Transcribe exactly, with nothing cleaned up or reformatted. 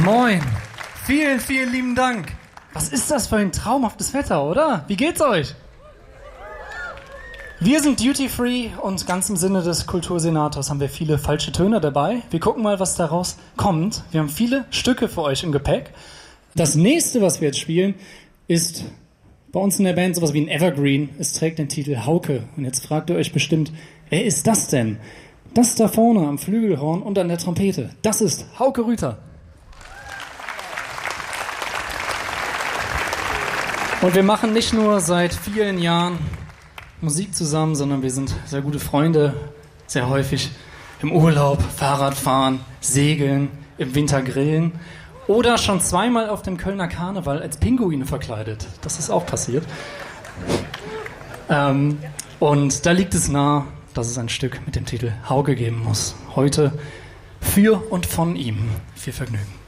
Moin. Vielen, vielen lieben Dank. Was ist das für ein traumhaftes Wetter, oder? Wie geht's euch? Wir sind Duty Free und ganz im Sinne des Kultursenators haben wir viele falsche Töne dabei. Wir gucken mal, was daraus kommt. Wir haben viele Stücke für euch im Gepäck. Das nächste, was wir jetzt spielen, ist bei uns in der Band sowas wie ein Evergreen. Es trägt den Titel Hauke. Und jetzt fragt ihr euch bestimmt, wer ist das denn? Das da vorne am Flügelhorn und an der Trompete, das ist Hauke Rüther. Und wir machen nicht nur seit vielen Jahren Musik zusammen, sondern wir sind sehr gute Freunde, sehr häufig im Urlaub, Fahrradfahren, Segeln, im Winter grillen oder schon zweimal auf dem Kölner Karneval als Pinguine verkleidet. Das ist auch passiert. Ähm, und da liegt es nahe, dass es ein Stück mit dem Titel Hauke geben muss. Heute für und von ihm. Viel Vergnügen.